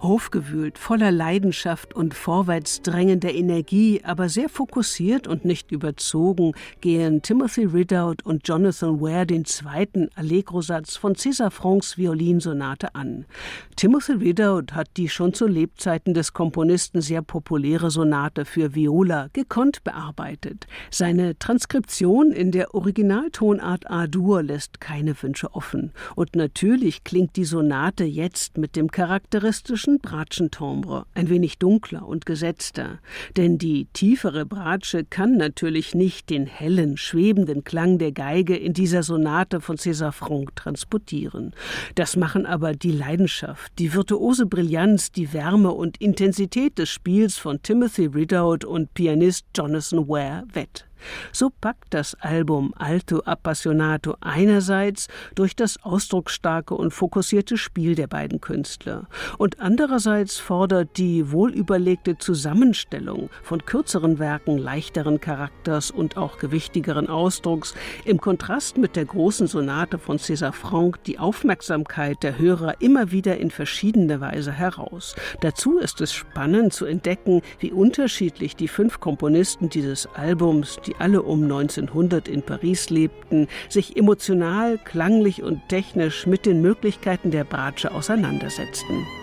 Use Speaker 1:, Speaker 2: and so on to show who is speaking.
Speaker 1: Aufgewühlt, voller Leidenschaft und vorwärtsdrängender Energie, aber sehr fokussiert und nicht überzogen, gehen Timothy Ridout und Jonathan Ware den zweiten Allegro-Satz von César Franck's Violinsonate an. Timothy Ridout hat die schon zu Lebzeiten des Komponisten sehr populäre Sonate für Viola gekonnt bearbeitet. Seine Transkription in der Originaltonart A-Dur lässt keine Wünsche offen. Und natürlich klingt die Sonate jetzt mit dem charakteristischen Bratschentimbre, ein wenig dunkler und gesetzter. Denn die tiefere Bratsche kann natürlich nicht den hellen, schwebenden Klang der Geige in dieser Sonate von César Franck transportieren. Das machen aber die Leidenschaft, die virtuose Brillanz, die Wärme und Intensität des Spiels von Timothy Ridout und Pianist Jonathan Ware wett. So packt das Album Alto Appassionato einerseits durch das ausdrucksstarke und fokussierte Spiel der beiden Künstler und andererseits fordert die wohlüberlegte Zusammenstellung von kürzeren Werken leichteren Charakters und auch gewichtigeren Ausdrucks im Kontrast mit der großen Sonate von César Franck die Aufmerksamkeit der Hörer immer wieder in verschiedener Weise heraus. Dazu ist es spannend zu entdecken, wie unterschiedlich die 5 Komponisten dieses Albums, die alle um 1900 in Paris lebten, sich emotional, klanglich und technisch mit den Möglichkeiten der Bratsche auseinandersetzten.